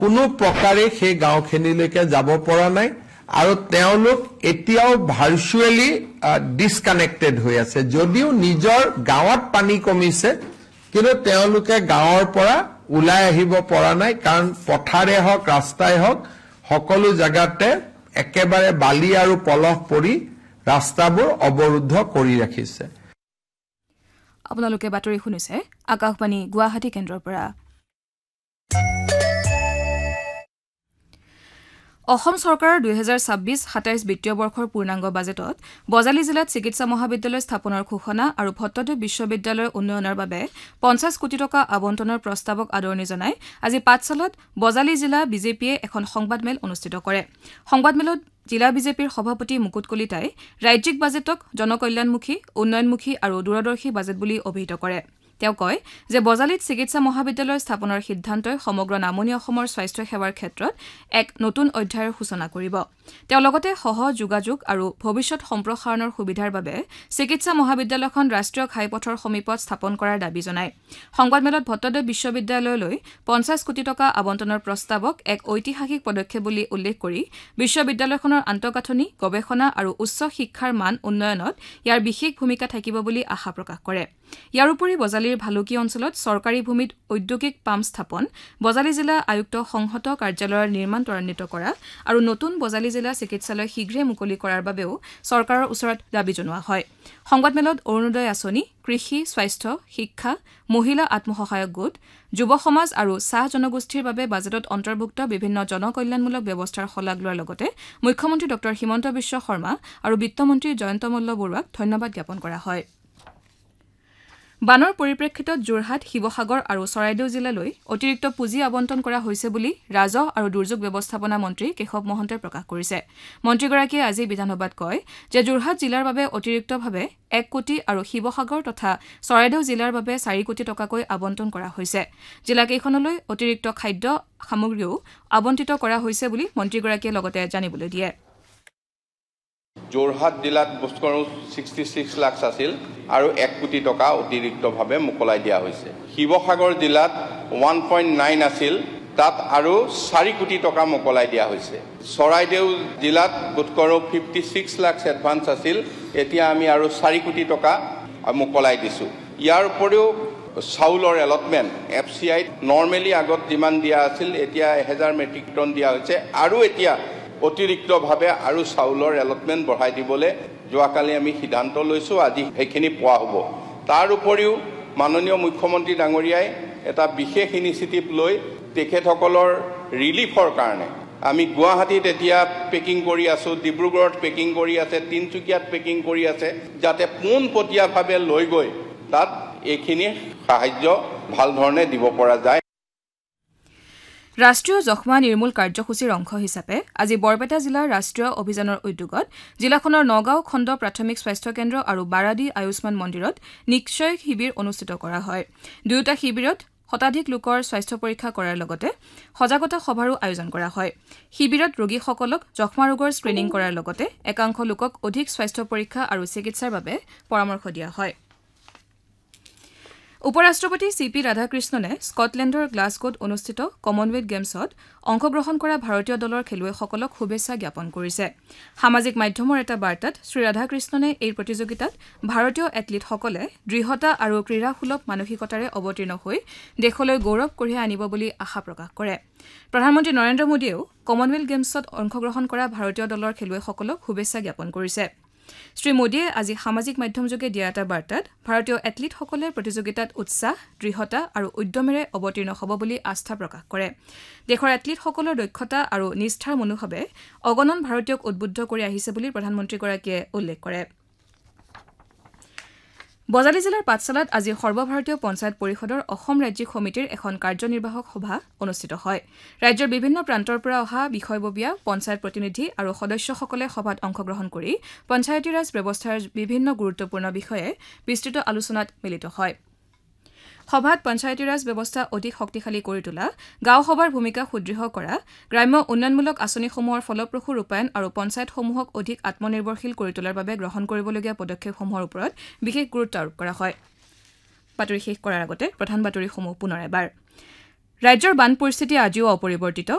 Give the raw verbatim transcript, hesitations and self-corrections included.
কোনো প্ৰকাৰে সেই গাঁওখিনিলৈকে যাব পৰা নাই আৰু তেওঁলোক এতিয়াও ভাৰ্চুৱেলি ডিসকানেক্টেড হৈ আছে যদিও নিজৰ গাঁৱত পানী কমিছে কিন্তু তেওঁলোকে গাঁৱৰ পৰা উলাই আহিব পৰা নাই কাৰণ পথাৰে হওক ৰাস্তাই হওক সকলো জায়গাতে একেবাৰে বালি আৰু পলস পৰি ৰাস্তাবোৰ অৱৰুদ্ধ কৰি ৰাখিছে আপোনালোকে বাতৰি শুনিছে আকাশবাণী গুৱাহাটী কেন্দ্ৰৰ পৰা অসম চৰকাৰৰ দুই হাজাৰ ছাব্বিছ সাতাইছ বিত্তীয় বৰ্ষৰ পূৰ্ণাংগ বাজেটত বজালী জিলাত চিকিৎসা মহাবিদ্যালয় স্থাপনৰ ঘোষণা আৰু ভট্টদেৱ বিশ্ববিদ্যালয়ৰ উন্নয়নৰ বাবে পঞ্চাছ কোটি টকা আবণ্টনৰ প্ৰস্তাৱক আদৰণি জনাই আজি পাঠশালাত বজালী জিলা বিজেপিয়ে এখন সংবাদমেল অনুষ্ঠিত কৰে সংবাদমেলত জিলা বিজেপিৰ সভাপতি মুকুট কলিতাই ৰাজ্যিক বাজেটক জনকল্যাণমুখী উন্নয়নমুখী আৰু দূৰদৰ্শী বাজেট বুলি অভিহিত কৰে তেওঁ কয় যে বজালীত চিকিৎসা মহাবিদ্যালয় স্থাপনৰ সিদ্ধান্তই সমগ্ৰ নামনি অসমৰ স্বাস্থ্য সেৱাৰ ক্ষেত্ৰত এক নতুন অধ্যায়ৰ সূচনা কৰিব তেওঁ লগতে সহ যোগাযোগ আৰু ভৱিষ্যত সম্প্ৰসাৰণৰ সুবিধাৰ বাবে চিকিৎসা মহাবিদ্যালয়খন ৰাষ্ট্ৰীয় ঘাইপথৰ সমীপত স্থাপন কৰাৰ দাবী জনায় সংবাদমেলত ভট্টদেৱ বিশ্ববিদ্যালয়লৈ পঞ্চাছ কোটি টকা আবণ্টনৰ প্ৰস্তাৱক এক ঐতিহাসিক পদক্ষেপ বুলি উল্লেখ কৰি বিশ্ববিদ্যালয়খনৰ আন্তঃগাঁথনি গৱেষণা আৰু উচ্চ শিক্ষাৰ মান উন্নয়নত ইয়াৰ বিশেষ ভূমিকা থাকিব বুলি আশা প্ৰকাশ কৰে ইয়াৰ উপৰি বজালীৰ ভালুকি অঞ্চলত চৰকাৰী ভূমিত ঔদ্যোগিক পাম্প স্থাপন বজালী জিলা আয়ুক্ত সংহত কাৰ্যালয়ৰ নিৰ্মাণ ত্বৰান্বিত কৰা আৰু নতুন বজালী জিলা চিকিৎসালয় শীঘ্ৰে মুকলি কৰাৰ বাবেও চৰকাৰৰ ওচৰত দাবী জনোৱা হয় সংবাদমেলত অৰুণোদয় আঁচনি কৃষি স্বাস্থ্য শিক্ষা মহিলা আত্মসহায়ক গোট যুৱ সমাজ আৰু চাহ জনগোষ্ঠীৰ বাবে বাজেটত অন্তৰ্ভুক্ত বিভিন্ন জনকল্যাণমূলক ব্যৱস্থাৰ শলাগ লোৱাৰ লগতে মুখ্যমন্ত্ৰী ডক্টৰ হিমন্ত বিশ্ব শৰ্মা আৰু বিত্তমন্ত্ৰী জয়ন্ত মল্ল বৰুৱাক ধন্যবাদ জ্ঞাপন কৰা হয় বানৰ পৰিপ্ৰেক্ষিতত যোৰহাট শিৱসাগৰ আৰু চৰাইদেউ জিলালৈ অতিৰিক্ত পুঁজি আবণ্টন কৰা হৈছে বুলি ৰাজহ আৰু দুৰ্যোগ ব্যৱস্থাপনা মন্ত্ৰী কেশৱ মহন্তই প্ৰকাশ কৰিছে মন্ত্ৰীগৰাকীয়ে আজি বিধানসভাত কয় যে যোৰহাট জিলাৰ বাবে অতিৰিক্তভাৱে এক কোটি আৰু শিৱসাগৰ তথা চৰাইদেউ জিলাৰ বাবে চাৰি কোটি টকাকৈ আবণ্টন কৰা হৈছে জিলাকেইখনলৈ অতিৰিক্ত খাদ্য সামগ্ৰীও আবণ্টিত কৰা হৈছে বুলি মন্ত্ৰীগৰাকীয়ে লগতে জানিবলৈ দিয়ে যোৰহাট জিলাত বস্তুৰ ছিক্সটি লাখ আছিল আৰু এক কোটি টকা অতিৰিক্তভাৱে মোকলাই দিয়া হৈছে শিৱসাগৰ জিলাত ওৱান পইণ্ট নাইন আছিল তাত আৰু চাৰি কোটি টকা মোকলাই দিয়া হৈছে চৰাইদেউ জিলাত বস্তুৰ ফিফটি ছিক্স লাখ এডভান্স আছিল এতিয়া আমি আৰু চাৰি কোটি টকা মোকলাই দিছোঁ ইয়াৰ উপৰিও চাউলৰ এলটমেণ্ট এফ চি আইত নৰ্মেলি আগত যিমান দিয়া আছিল এতিয়া এহেজাৰ মেট্ৰিক টন দিয়া হৈছে আৰু এতিয়া অতিৰিক্তভাৱে আৰু চাউলৰ এলটমেণ্ট বঢ়াই দিবলৈ যোৱাকালি আমি সিদ্ধান্ত লৈছোঁ আজি সেইখিনি পোৱা হ'ব তাৰ উপৰিও মাননীয় মুখ্যমন্ত্ৰী ডাঙৰীয়াই এটা বিশেষ ইনিচিয়েটিভ লৈ তেখেতসকলৰ ৰিলিফৰ কাৰণে আমি গুৱাহাটীত এতিয়া পেকিং কৰি আছোঁ ডিব্ৰুগড়ত পেকিং কৰি আছে তিনিচুকীয়াত পেকিং কৰি আছে যাতে পোনপটীয়াভাৱে লৈ গৈ তাত এইখিনি সাহায্য ভাল ধৰণে দিব পৰা যায় ৰাষ্ট্ৰীয় যক্ষ্মা নিৰ্মূল কাৰ্যসূচীৰ অংশ হিচাপে আজি বৰপেটা জিলাৰ ৰাষ্ট্ৰীয় অভিযানৰ উদ্যোগত জিলাখনৰ নগাঁও খণ্ড প্ৰাথমিক স্বাস্থ্য কেন্দ্ৰ আৰু বাৰাদি আয়ুষ্মান মন্দিৰত নিশ্চয় শিবিৰ অনুষ্ঠিত কৰা হয় দুয়োটা শিবিৰত শতাধিক লোকৰ স্বাস্থ্য পৰীক্ষা কৰাৰ লগতে সজাগতা সভাৰো আয়োজন কৰা হয় শিবিৰত ৰোগীসকলক যক্ষ্মা ৰোগৰ স্ক্ৰিনিং কৰাৰ লগতে একাংশ লোকক অধিক স্বাস্থ্য পৰীক্ষা আৰু চিকিৎসাৰ বাবে পৰামৰ্শ দিয়া হয় উপৰাষ্ট্ৰপতি চি পি ৰাধাকৃষ্ণনে স্কটলেণ্ডৰ গ্লাছগোত অনুষ্ঠিত কমনৱেলথ গেমছত অংশগ্ৰহণ কৰা ভাৰতীয় দলৰ খেলুৱৈসকলক শুভেচ্ছা জ্ঞাপন কৰিছে সামাজিক মাধ্যমৰ এটা বাৰ্তাত শ্ৰী ৰাধাকৃষ্ণনে এই প্ৰতিযোগিতাত ভাৰতীয় এথলীটসকলে দৃঢ়তা আৰু ক্ৰীড়াসুলভ মানসিকতাৰে অৱতীৰ্ণ হৈ দেশলৈ গৌৰৱ কঢ়িয়াই আনিব বুলি আশা প্ৰকাশ কৰে প্ৰধানমন্ত্ৰী নৰেন্দ্ৰ মোদীয়েও কমনৱেলথ গেমছত অংশগ্ৰহণ কৰা ভাৰতীয় দলৰ খেলুৱৈসকলক শুভেচ্ছা জ্ঞাপন কৰিছে শ্ৰী মোদীয়ে আজি সামাজিক মাধ্যমযোগে দিয়া এটা বাৰ্তাত ভাৰতীয় এথলীটসকলে প্ৰতিযোগিতাত উৎসাহ দৃঢ়তা আৰু উদ্যমেৰে অৱতীৰ্ণ হ'ব বুলি আস্থা প্ৰকাশ কৰে দেশৰ এথলীটসকলৰ দক্ষতা আৰু নিষ্ঠাৰ মনোভাৱে অগণন ভাৰতীয়ক উদ্বুদ্ধ কৰি আহিছে বুলি প্ৰধানমন্ত্ৰীগৰাকীয়ে উল্লেখ কৰে বজালী জিলাৰ পাঠশালাত আজি সৰ্বভাৰতীয় পঞ্চায়ত পৰিষদৰ অসম ৰাজ্যিক সমিতিৰ এখন কাৰ্যনিৰ্বাহক সভা অনুষ্ঠিত হয় ৰাজ্যৰ বিভিন্ন প্ৰান্তৰ পৰা অহা বিষয়ববীয়া পঞ্চায়ত প্ৰতিনিধি আৰু সদস্যসকলে সভাত অংশগ্ৰহণ কৰি পঞ্চায়তী ৰাজ ব্যৱস্থাৰ বিভিন্ন গুৰুত্বপূৰ্ণ বিষয়ে বিস্তৃত আলোচনাত মিলিত হয় সভাত পঞ্চায়তী ৰাজ ব্যৱস্থা অধিক শক্তিশালী কৰি তোলা গাঁও সভাৰ ভূমিকা সুদৃঢ় কৰা গ্ৰাম্য উন্নয়নমূলক আঁচনিসমূহৰ ফলপ্ৰসূ ৰূপায়ণ আৰু পঞ্চায়তসমূহক অধিক আত্মনিৰ্ভৰশীল কৰি তোলাৰ বাবে গ্ৰহণ কৰিবলগীয়া পদক্ষেপসমূহৰ ওপৰত বিশেষ গুৰুত্ব আৰোপ কৰা হয় বাতৰি শেষ কৰাৰ আগতে প্ৰধান বাতৰিসমূহ পুনৰ এবাৰ ৰাজ্যৰ বান পৰিস্থিতি আজিও অপৰিৱৰ্তিত